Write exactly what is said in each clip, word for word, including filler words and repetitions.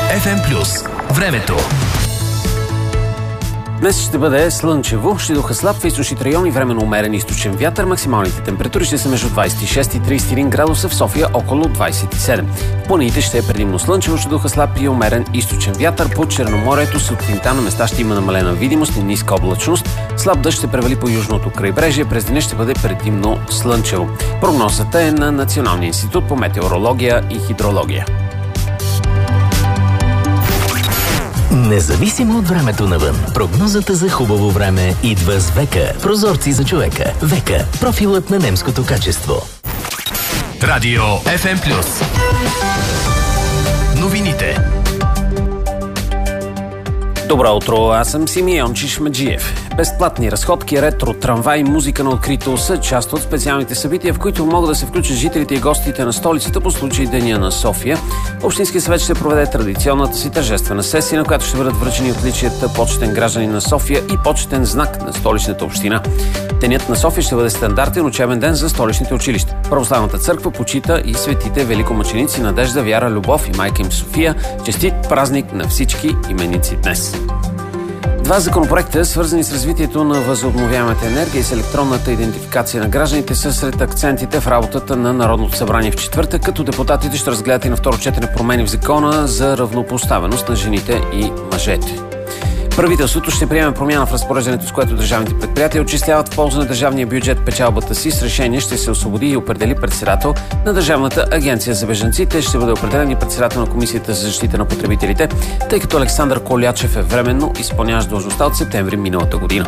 еф ем плюс. Времето. Днес ще бъде слънчево, ще духа слаб в източните райони, временно умерен източен вятър. Максималните температури ще са между двадесет и шест и тридесет и един градуса, в София около двадесет и седем. В планините ще е предимно слънчево, ще духа слаб и умерен източен вятър. По Черноморието сутринта на места ще има намалена видимост и ниска облачност. Слаб дъжд ще превали по южното крайбрежие, през деня ще бъде предимно слънчево. Прогнозата е на Националния институт по метеорология и хидрология. Независимо от времето навън, прогнозата за хубаво време идва с Века. Прозорци за човека. Века. Профилът на немското качество. Радио еф ем плюс. Новините. Добро утро, аз съм Симеон Чишмаджиев. Безплатни разходки, ретро, трамвай, музика на открито са част от специалните събития, в които могат да се включат жителите и гостите на столицата по случай Деня на София. Общинския съвет ще проведе традиционната си тържествена сесия, на която ще бъдат връчени отличията почетен гражданин на София и почетен знак на столичната община. Денят на София ще бъде стандартен учебен ден за столичните училища. Православната църква почита и светите великомъченици Надежда, Вяра, Любов и майка им София. Честит празник на всички именици днес! Два законопроекта, свързани с развитието на възобновяемата енергия и с електронната идентификация на гражданите, са сред акцентите в работата на Народното събрание в четвъртък, като депутатите ще разгледат и на второ четене промени в закона за равнопоставеност на жените и мъжете. Правителството ще приеме промяна в разпореждането, с което държавните предприятия отчисляват в полза на държавния бюджет печалбата си. С решение ще се освободи и определи председател на Държавната агенция за бежанците. Ще бъде определен и председател на Комисията за защита на потребителите, тъй като Александър Колячев е временно изпълняващ длъжността от септември миналата година.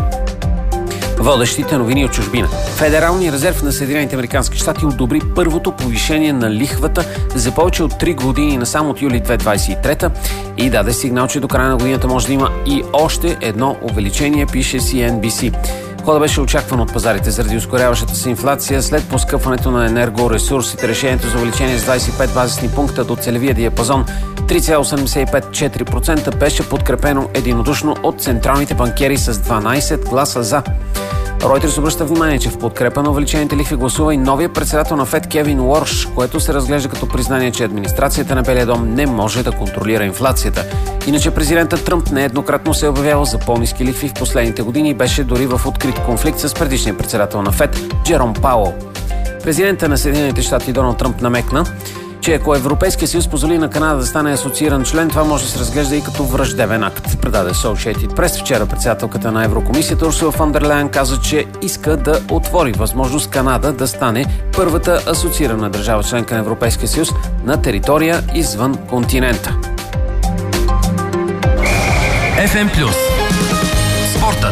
Водещите новини от чужбина. Федералният резерв на Съединените американски щати одобри първото повишение на лихвата за повече от три години насам от юли две хиляди двадесет и трета и даде сигнал, че до края на годината може да има и още едно увеличение, пише Си Ен Би Си. Хода беше очакван от пазарите заради ускоряващата се инфлация след поскъпването на енергоресурсите. Решението за увеличение с двадесет и пет базисни пункта до целевия диапазон три цяло седемдесет и пет – четири процента беше подкрепено единодушно от централните банкери с дванадесет гласа за. Ройтерс обръща внимание, че в подкрепа на увеличените лихви гласува и новия председател на Фед Кевин Уорш, което се разглежда като признание, че администрацията на Белия дом не може да контролира инфлацията. Иначе президентът Тръмп нееднократно се е обявявал за по-ниски лихви в последните години и беше дори в открит конфликт с предишния председател на Фед Джером Пауъл. Президентът на Съединените щати Доналд Тръмп намекна, че ако Европейския съюз позволи на Канада да стане асоцииран член, това може да се разглежда и като враждебен акт. Предаде Associated Press. Вчера председателката на Еврокомисията Урсула фон дер Лайен каза, че иска да отвори възможност Канада да стане първата асоциирана държава членка на Европейския съюз на територия извън континента. еф ем плюс. Спортът.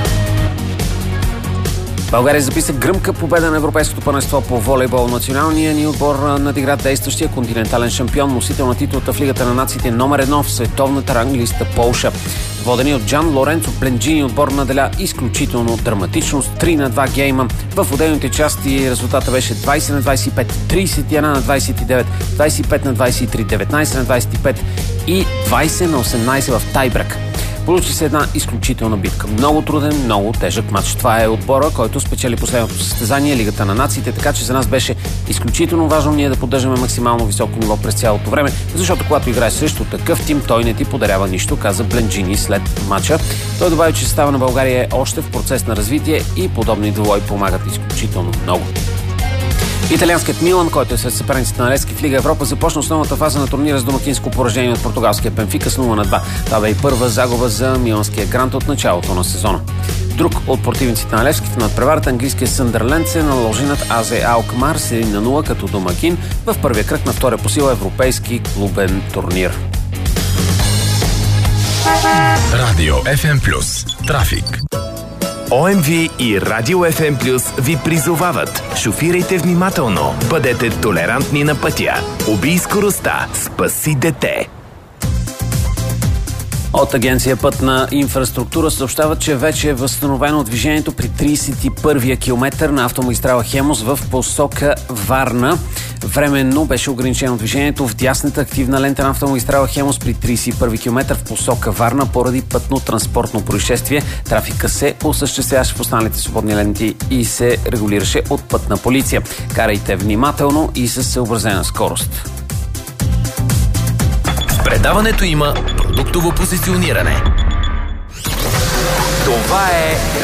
България записа гръмка победа на Европейското първенство по волейбол. Националният ни отбор надигра действащия континентален шампион, носител на титулата в Лигата на нациите номер едно в световната ранглиста Полша. Водени от Джан Лоренцо Бленджини, отбор наделя изключително драматичност, три на два гейма. В отделните части резултата беше двадесет на двадесет и пет, тридесет и едно на двадесет и девет, двадесет и пет на двадесет и три, деветнадесет на двадесет и пет и двадесет на осемнадесет в тайбрек. Получи се една изключителна битка. Много труден, много тежък матч. Това е отбора, който спечели последното състезание, Лигата на нациите, така че за нас беше изключително важно ние да поддържаме максимално високо ниво през цялото време, защото когато играеш срещу такъв тим, той не ти подарява нищо, каза Бленджини след матча. Той добави, че състава на България е още в процес на развитие и подобни двубои помагат изключително много. Италианският Милан, който е сред съперниците на Левски в Лига Европа, започна основната фаза на турнира с домакинско поражение от португалския Бенфика с нула на два. Това бе и първа загуба за миланския грант от началото на сезона. Друг от противниците на Левски в надпреварата, английския Съндърленд, се наложи над А З Алкмар с един на нула като домакин в първия кръг на втория по сила европейски клубен турнир. Радио еф ем плюс. Трафик. О Ем Ви и Радио еф ем плюс ви призовават. Шофирайте внимателно, бъдете толерантни на пътя. Убий скоростта, спаси дете. От Агенция Пътна инфраструктура съобщават, че вече е възстановено движението при тридесет и първия километър на автомагистрала Хемус в посока Варна. Временно беше ограничено движението в дясната активна лента на автомагистрала Хемус при тридесет и първи километър в посока Варна поради пътно-транспортно происшествие. Трафика се осъществяваше в останалите свободни ленти и се регулираше от пътна полиция. Карайте внимателно и със съобразена скорост. Предаването има продуктово позициониране. Това е